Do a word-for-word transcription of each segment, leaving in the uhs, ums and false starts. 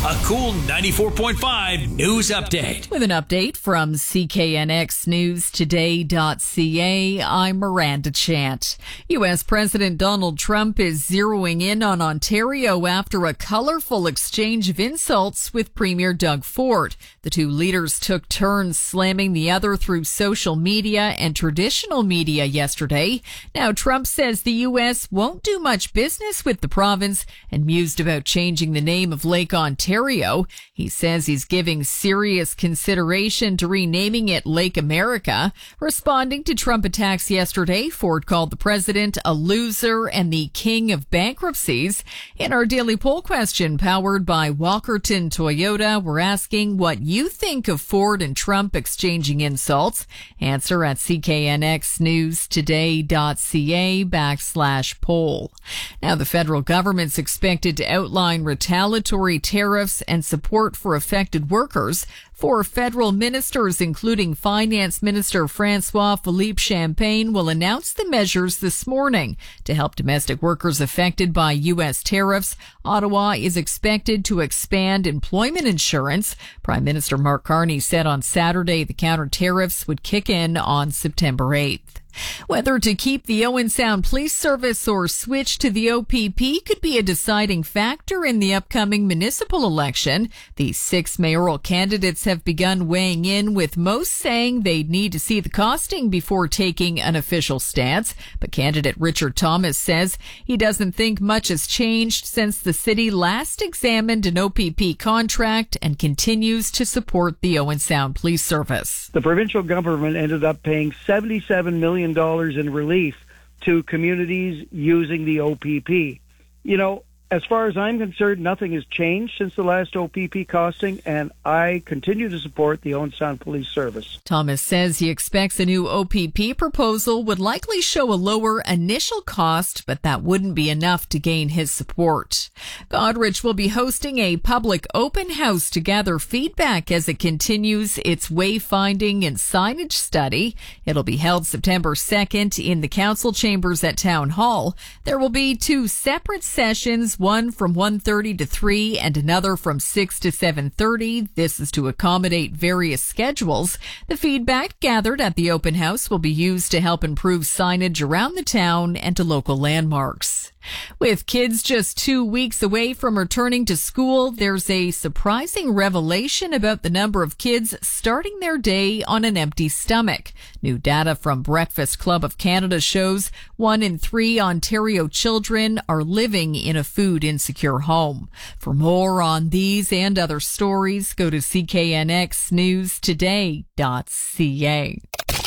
A Cool ninety-four point five news update. With an update from C K N X News Today dot C A, I'm Miranda Chant. U S President Donald Trump is zeroing in on Ontario after a colorful exchange of insults with Premier Doug Ford. The two leaders took turns slamming the other through social media and traditional media yesterday. Now, Trump says the U S won't do much business with the province and mused about changing the name of Lake Ontario. He says he's giving serious consideration to renaming it Lake America. Responding to Trump attacks yesterday, Ford called the president a loser and the king of bankruptcies. In our daily poll question, powered by Walkerton Toyota, we're asking what you think of Ford and Trump exchanging insults. Answer at C K N X News Today dot C A backslash poll. Now, the federal government's expected to outline retaliatory tariffs and support for affected workers. Four federal ministers, including Finance Minister Francois Philippe Champagne, will announce the measures this morning to help domestic workers affected by U S tariffs. Ottawa is expected to expand employment insurance. Prime Minister Mark Carney said on Saturday the counter tariffs would kick in on September eighth. Whether to keep the Owen Sound Police Service or switch to the O P P could be a deciding factor in the upcoming municipal election. The six mayoral candidates have begun weighing in, with most saying they'd need to see the costing before taking an official stance. But candidate Richard Thomas says he doesn't think much has changed since the city last examined an O P P contract and continues to support the Owen Sound Police Service. The provincial government ended up paying seventy-seven million dollars in relief to communities using the O P P. You know, as far as I'm concerned, nothing has changed since the last O P P costing, and I continue to support the Owen Sound Police Service. Thomas says he expects a new O P P proposal would likely show a lower initial cost, but that wouldn't be enough to gain his support. Goderich will be hosting a public open house to gather feedback as it continues its wayfinding and signage study. It'll be held September second in the council chambers at Town Hall. There will be two separate sessions, one from one thirty to three and another from six to seven thirty. This is to accommodate various schedules. The feedback gathered at the open house will be used to help improve signage around the town and to local landmarks. With kids just two weeks away from returning to school, there's a surprising revelation about the number of kids starting their day on an empty stomach. New data from Breakfast Club of Canada shows one in three Ontario children are living in a food insecure home. For more on these and other stories, go to C K N X News Today dot C A.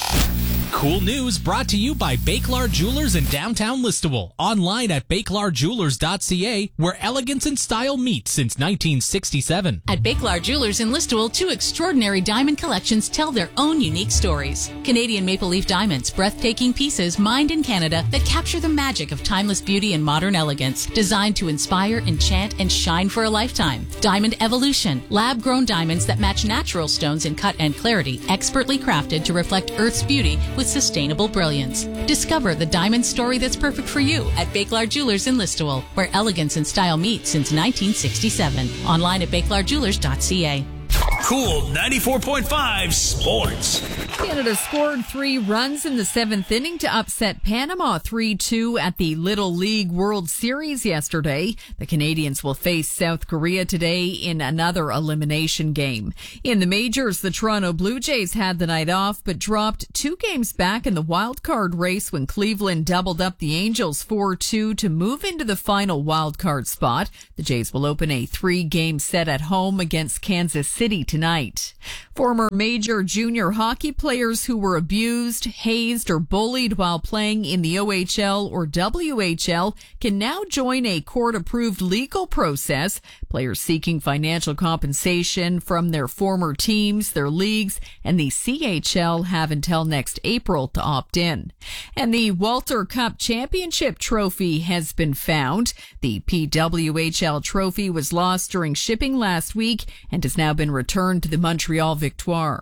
Cool news brought to you by Bakelar Jewelers in downtown Listowel. Online at Bakelar Jewelers dot C A, where elegance and style meet since nineteen sixty-seven. At Bakelar Jewelers in Listowel, two extraordinary diamond collections tell their own unique stories. Canadian maple leaf diamonds, breathtaking pieces mined in Canada that capture the magic of timeless beauty and modern elegance, designed to inspire, enchant, and shine for a lifetime. Diamond Evolution, lab-grown diamonds that match natural stones in cut and clarity, expertly crafted to reflect Earth's beauty with sustainable brilliance. Discover the diamond story that's perfect for you at Bakelar Jewelers in Listowel, where elegance and style meet since nineteen sixty-seven. Online at Bakelar Jewelers dot C A. Cool ninety-four point five Sports. Canada scored three runs in the seventh inning to upset Panama three two at the Little League World Series yesterday. The Canadians will face South Korea today in another elimination game. In the majors, the Toronto Blue Jays had the night off, but dropped two games back in the wild card race when Cleveland doubled up the Angels four two to move into the final wild card spot. The Jays will open a three-game set at home against Kansas City tonight. Former major junior hockey players who were abused, hazed, or bullied while playing in the O H L or W H L can now join a court-approved legal process. Players seeking financial compensation from their former teams, their leagues, and the C H L have until next April to opt in. And the Walter Cup Championship trophy has been found. The P W H L trophy was lost during shipping last week and has now been returned to the Montreal Victoire.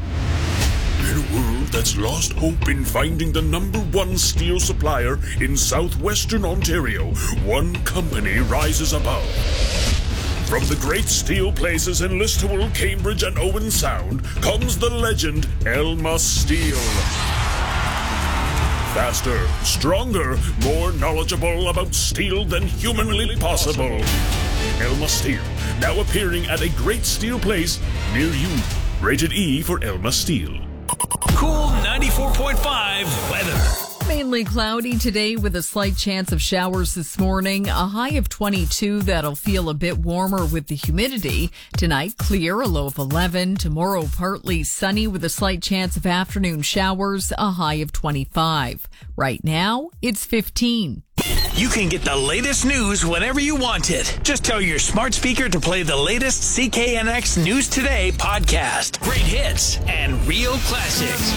In a world that's lost hope in finding the number one steel supplier in southwestern Ontario, one company rises above. From the great steel places in Listowel, Cambridge, and Owen Sound comes the legend Elma Steel. Faster, stronger, more knowledgeable about steel than humanly possible. Elma Steel, now appearing at a great steel place near you. Rated E for Elma Steel. Cool ninety-four point five weather. Mainly cloudy today with a slight chance of showers this morning. A high of twenty-two that'll feel a bit warmer with the humidity. Tonight, clear, a low of eleven. Tomorrow, partly sunny with a slight chance of afternoon showers, a high of twenty-five. Right now, it's fifteen. You can get the latest news whenever you want it. Just tell your smart speaker to play the latest C K N X News Today podcast. Great hits and real classics.